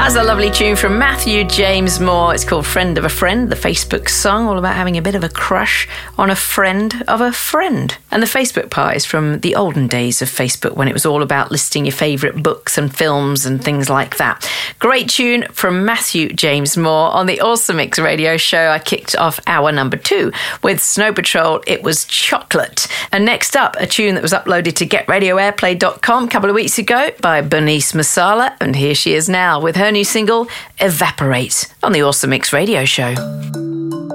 That's a lovely tune from Matthew James Moore. It's called Friend of a Friend, the Facebook song, all about having a bit of a crush on a friend of a friend. And the Facebook part is from the olden days of Facebook, when it was all about listing your favourite books and films and things like that. Great tune from Matthew James Moore. On the Awesome Mix radio show, I kicked off hour number 2 with Snow Patrol. It was Chocolate. And next up, a tune that was uploaded to GetRadioAirplay.com a couple of weeks ago by Bernice Masala. And here she is now with her new single, Evaporate, on the Awesome Mix radio show.